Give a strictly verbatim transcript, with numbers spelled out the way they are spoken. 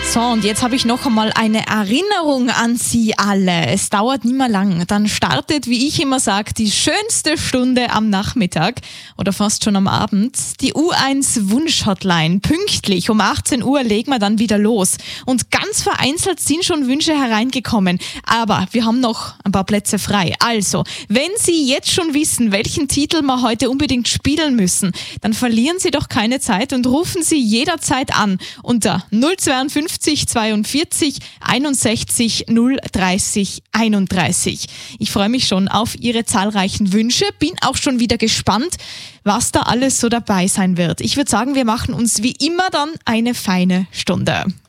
So, und jetzt habe ich noch einmal eine Erinnerung an Sie alle. Es dauert nicht mehr lang. Dann startet, wie ich immer sage, die schönste Stunde am Nachmittag oder fast schon am Abend. Die U eins Wunsch-Hotline. Pünktlich um achtzehn Uhr legen wir dann wieder los. Und ganz vereinzelt sind schon Wünsche hereingekommen. Aber wir haben noch ein paar Plätze frei. Also, wenn Sie jetzt schon wissen, welchen Titel wir heute unbedingt spielen müssen, dann verlieren Sie doch keine Zeit und rufen Sie jederzeit an unter null zweiundfünfzig zweiundvierzig einundsechzig null dreißig einunddreißig. Ich freue mich schon auf Ihre zahlreichen Wünsche, bin auch schon wieder gespannt, was da alles so dabei sein wird. Ich würde sagen, wir machen uns wie immer dann eine feine Stunde.